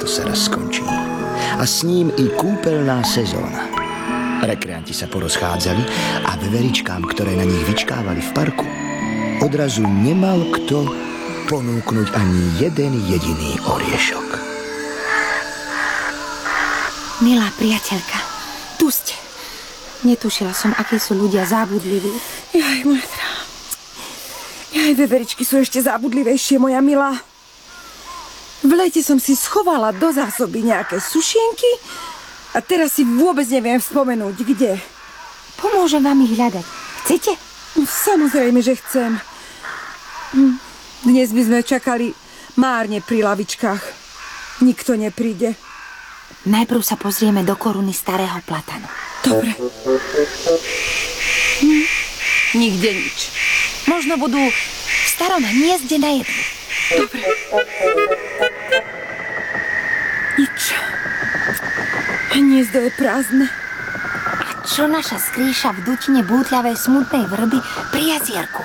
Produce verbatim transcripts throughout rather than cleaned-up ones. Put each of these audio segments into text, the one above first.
leto sa raz skončí. A s ním i kúpeľná sezóna. Rekreanti sa porozchádzali a veveričkám, ktoré na nich vyčkávali v parku, odrazu nemal kto ponúknuť ani jeden jediný oriešok. Milá priateľka, tu ste. Netušila som, akí sú ľudia zábudliví. Jaj, moja drá. Jaj, veveričky sú ešte zábudlivejšie, moja milá. V lete som si schovala do zásoby nejaké sušienky a teraz si vôbec neviem spomenúť, kde. Pomôžem vám ich hľadať. Chcete? Samozrejme, že chcem. Dnes by sme čakali márne pri lavičkách. Nikto nepríde. Najprv sa pozrieme do koruny starého platanu. Dobre. Hm. Nikde nič. Možno budú v starom hniezde na jedlu. Dobre. Nič. Hniezdo je prázdne. A čo naša skrýša v dutine bútľavej smutnej vrby pri jazierku?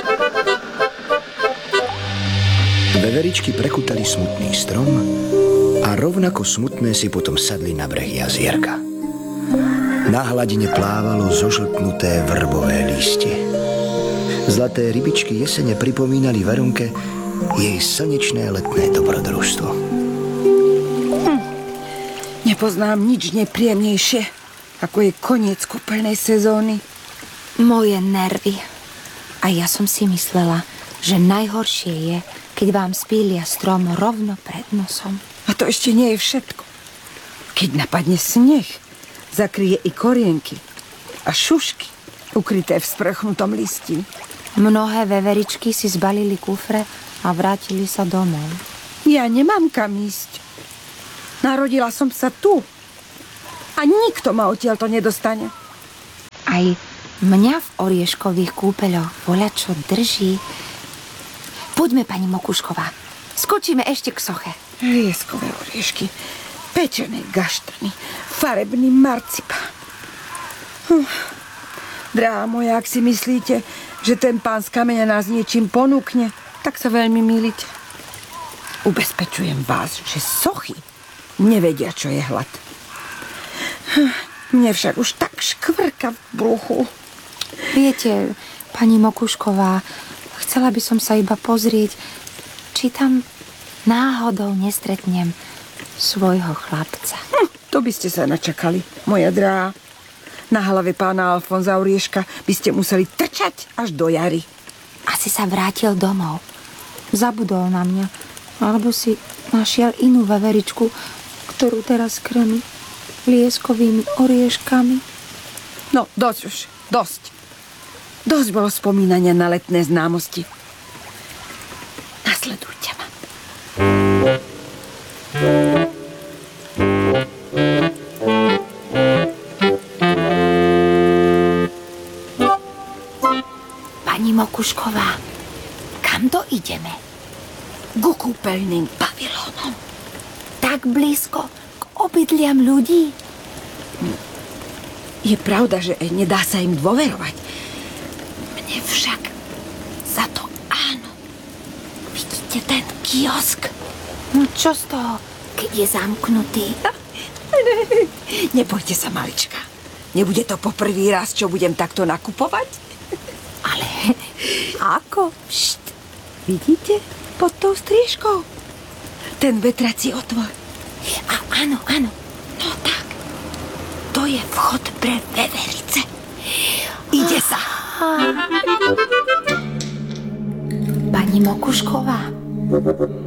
Veveričky prekutali smutný strom a rovnako smutné si potom sadli na breh jazierka. Na hladine plávalo zožltnuté vrbové lístie. Zlaté rybičky jesene pripomínali Verunke jej slnečné letné dobrodružstvo. Hm. Nepoznám nič nepríjemnejšie, ako je koniec kúpeľnej sezóny. Moje nervy. A ja som si myslela, že najhoršie je, keď vám spília strom rovno pred nosom. A to ešte nie je všetko. Keď napadne sneh, zakryje i korienky a šušky ukryté v sprchnutom listí. Mnohé veveričky si zbalili kufre a vrátili sa domov. Ja nemám kam ísť. Narodila som sa tu. A nikto ma odtiaľto nedostane. Aj mňa v orieškových kúpeľoch voľačo drží. Poďme, pani Mokušková. Skočíme ešte k soche. Lieskové oriešky, pečené gaštany, farebný marcipán. Hm. Drahá moja, ak si myslíte, že ten pán z kameňa nás niečím ponúkne, tak sa veľmi mýlite. Ubezpečujem vás, že sochy nevedia, čo je hlad. Mne však už tak škvrka v bruchu. Viete, pani Mokušková, chcela by som sa iba pozrieť, či tam náhodou nestretnem svojho chlapca. Hm, to by ste sa načakali, moja drahá. Na hlave pána Alfonza Orieška by ste museli trčať až do jary. Asi sa vrátil domov. Zabudol na mňa. Alebo si našiel inú veveričku, ktorú teraz krmi lieskovými orieškami. No, dosť už, dosť. Dosť bolo spomínania na letné známosti. Nasledujte ma. Pani Mokušková, kam to ideme? Ku kúpeľným pavilónom. Tak blízko k obydliam ľudí? Je pravda, že nedá sa im dôverovať. Mne však za to áno. Vidíte ten kiosk? No čo z toho, keď je zamknutý? Nebojte sa, malička. Nebude to poprvý raz, čo budem takto nakupovať? Ale ako? Pšt, vidíte? Pod tou striežkou. Ten vetrací otvor. A, áno, áno. No tak. To je vchod pre veverice. Ide sa. Pani Mokušková,